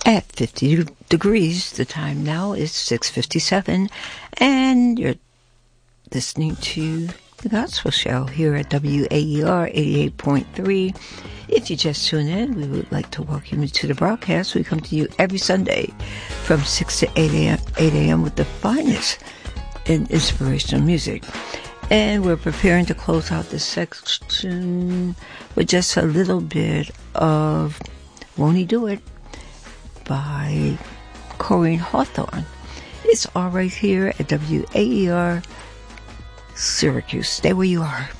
at 50 degrees. The time now is 6:57, and you're listening to The Gospel Show here at WAER 88.3. If you just tune in, we would like to welcome you to the broadcast. We come to you every Sunday from 6 to 8 a.m. with the finest in inspirational music. And we're preparing to close out this section with just a little bit of Won't He Do It by Corinne Hawthorne. It's all right here at WAER Syracuse. Stay where you are.